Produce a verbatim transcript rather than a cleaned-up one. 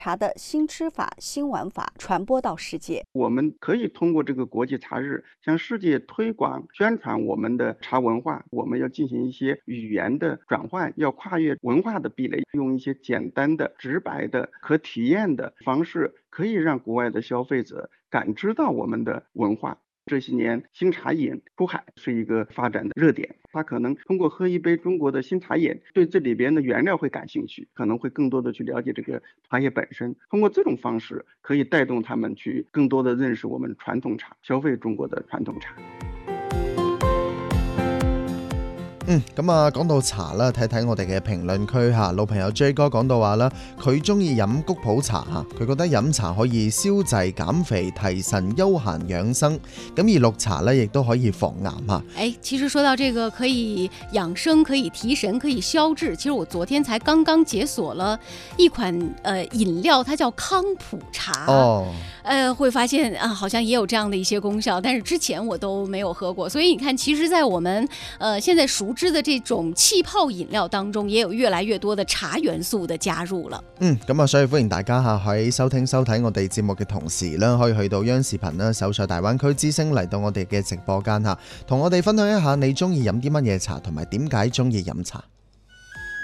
茶的新吃法、新玩法传播到世界。 我们可以通过这个国际茶日向世界推广宣传我们的茶文化，我们要进行一些语言的转换，要跨越文化的壁垒，用一些简单的、直白的、可体验的方式，可以让国外的消费者感知到我们的文化。这些年新茶饮出海是一个发展的热点，他可能通过喝一杯中国的新茶饮，对这里边的原料会感兴趣，可能会更多的去了解这个茶叶本身，通过这种方式可以带动他们去更多的认识我们传统茶，消費中國嘅傳統茶。 嗯，咁啊，講到茶啦，睇睇我哋嘅評論區嚇，老朋友 J 哥講到話啦，佢中意飲菊普茶嚇，佢覺得飲茶可以消滯減肥、提神、休閒養生，咁而綠茶咧亦都可以防癌嚇。 哎，其實說到這個可以養生、可以提神、可以消滯，其實我昨天才剛剛解鎖了一款呃飲料，它叫康普茶。 哦。 呃，會發現啊，好像也有這樣的一些功效，但是之前我都沒有喝過，所以你看，其實在我們呃現在熟知的這種氣泡飲料當中，也有越來越多的茶元素的加入了。 嗯，咁啊，所以歡迎大家嚇喺收聽收睇我哋節目嘅同時啦，可以去到央視頻啦，搜索大灣區之聲嚟到我哋嘅直播間嚇，同我哋分享一下你中意飲啲乜嘢茶，同埋點解中意飲茶。